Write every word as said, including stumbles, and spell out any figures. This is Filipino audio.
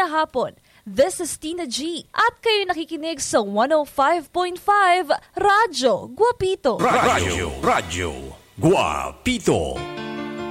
na hapon. This is Tina G. At kayo nakikinig sa one oh five point five Radyo Guapito. Radyo, Radyo Guapito.